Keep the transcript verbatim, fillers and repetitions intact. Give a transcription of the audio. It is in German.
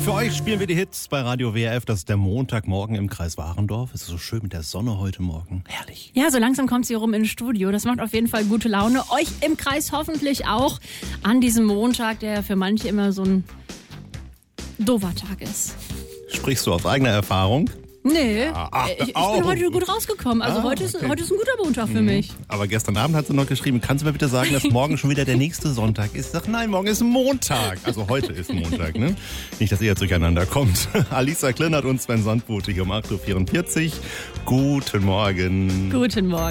Für euch spielen wir die Hits bei Radio W R F. Das ist der Montagmorgen im Kreis Warendorf. Es ist so schön mit der Sonne heute Morgen. Herrlich. Ja, so langsam kommt sie rum ins Studio. Das macht auf jeden Fall gute Laune. Euch im Kreis hoffentlich auch an diesem Montag, der für manche immer so ein doofer Tag ist. Sprichst du aus eigener Erfahrung? Nee, Ah, ach, ich, ich au. bin heute gut rausgekommen. Also Ah, heute, ist, okay. heute ist ein guter Montag für mich. Aber gestern Abend hat sie noch geschrieben, kannst du mir bitte sagen, dass morgen schon wieder der nächste Sonntag ist? Ich sag, nein, morgen ist Montag. Also heute ist Montag, ne? Nicht, dass ihr jetzt durcheinander kommt. Alisa Klinert und Sven Sandbote hier um acht Uhr vierundvierzig. Guten Morgen. Guten Morgen.